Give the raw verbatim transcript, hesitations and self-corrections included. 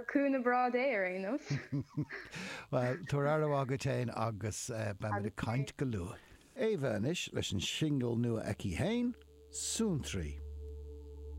cúna brád é you know. Well, tuair arabhagatén agus ben a caint go luath. Éhanis leis an single nua aici hain, Soon Tree.